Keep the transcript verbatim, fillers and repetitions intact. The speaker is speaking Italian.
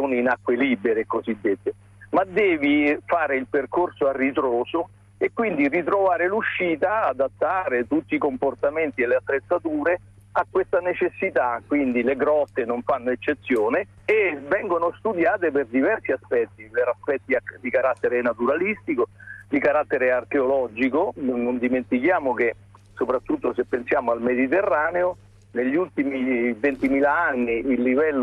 navigazioni in acque libere cosiddette, ma devi fare il percorso a ritroso e quindi ritrovare l'uscita, adattare tutti i comportamenti e le attrezzature a questa necessità. Quindi le grotte non fanno eccezione e vengono studiate per diversi aspetti, per aspetti di carattere naturalistico, di carattere archeologico. Non dimentichiamo che, soprattutto se pensiamo al Mediterraneo, negli ultimi ventimila anni il livello